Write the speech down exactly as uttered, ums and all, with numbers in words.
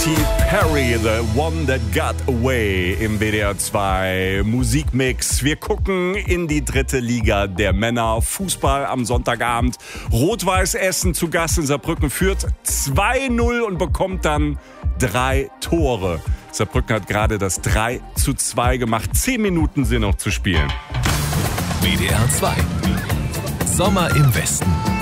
Katy Perry, The One That Got Away im W D R zwei Musikmix. Wir gucken in die dritte Liga der Männer. Fußball am Sonntagabend. Rot-Weiß Essen zu Gast in Saarbrücken führt zwei null und bekommt dann drei Tore. Saarbrücken hat gerade das drei zu zwei gemacht. Zehn Minuten sind noch zu spielen. W D R zwei. Sommer im Westen.